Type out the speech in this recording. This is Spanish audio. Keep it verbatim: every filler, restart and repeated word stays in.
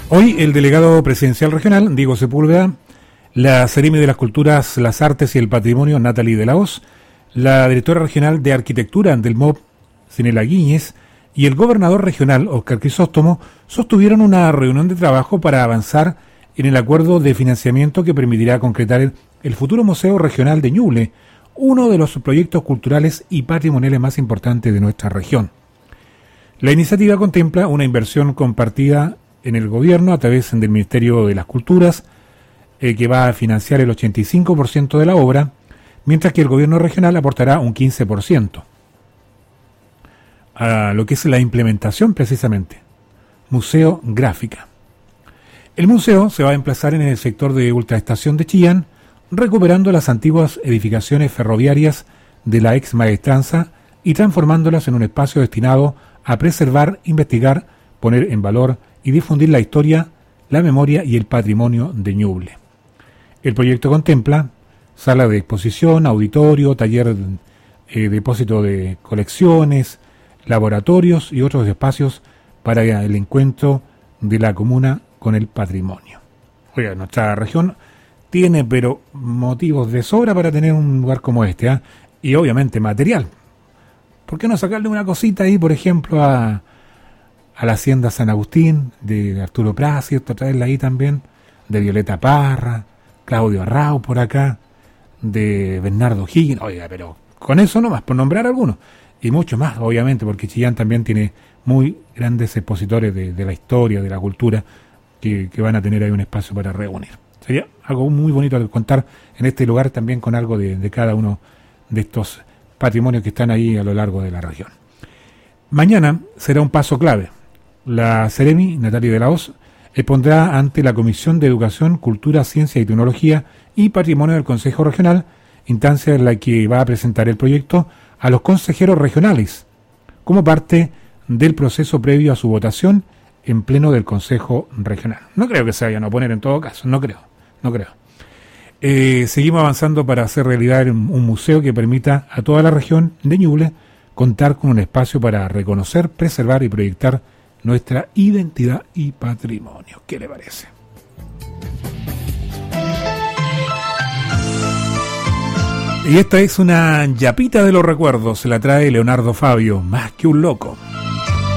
Hoy el delegado presidencial regional, Diego Sepúlveda, la Seremi de las Culturas, las Artes y el Patrimonio, Natalie de la Hoz, la directora regional de Arquitectura del M O P, Cinela Guíñez, y el gobernador regional, Óscar Crisóstomo, sostuvieron una reunión de trabajo para avanzar en el acuerdo de financiamiento que permitirá concretar el, el futuro Museo Regional de Ñuble, uno de los proyectos culturales y patrimoniales más importantes de nuestra región. La iniciativa contempla una inversión compartida en el gobierno a través del Ministerio de las Culturas, eh, que va a financiar el ochenta y cinco por ciento de la obra, mientras que el gobierno regional aportará un quince por ciento. A lo que es la implementación precisamente. Museo Gráfica. El museo se va a emplazar en el sector de Ultraestación de Chillán, recuperando las antiguas edificaciones ferroviarias de la ex maestranza y transformándolas en un espacio destinado a preservar, investigar, poner en valor y difundir la historia, la memoria y el patrimonio de Ñuble. El proyecto contempla sala de exposición, auditorio, taller, eh, depósito de colecciones, laboratorios y otros espacios para el encuentro de la comuna con el patrimonio. Oiga, nuestra región tiene pero motivos de sobra para tener un lugar como este, ¿eh? Y obviamente material. ¿Por qué no sacarle una cosita ahí, por ejemplo, a, a la Hacienda San Agustín, de Arturo Prat, ¿cierto? Traerla ahí también, de Violeta Parra, Claudio Arrau por acá, de Bernardo Higgins. Oiga, pero con eso nomás, por nombrar algunos. Y mucho más, obviamente, porque Chillán también tiene muy grandes expositores de, de la historia, de la cultura, que, que van a tener ahí un espacio para reunir. Sería algo muy bonito de contar en este lugar también con algo de, de cada uno de estos patrimonios que están ahí a lo largo de la región. Mañana será un paso clave. La Seremi, Natalie de la Hoz, expondrá ante la Comisión de Educación, Cultura, Ciencia y Tecnología y Patrimonio del Consejo Regional, instancia en la que va a presentar el proyecto a los consejeros regionales, como parte del proceso previo a su votación en pleno del Consejo Regional. No creo que se vayan a oponer en todo caso, no creo, no creo. Eh, seguimos avanzando para hacer realidad un, un museo que permita a toda la región de Ñuble contar con un espacio para reconocer, preservar y proyectar nuestra identidad y patrimonio. ¿Qué le parece? Y esta es una yapita de los recuerdos, se la trae Leonardo Fabio, Más que un loco.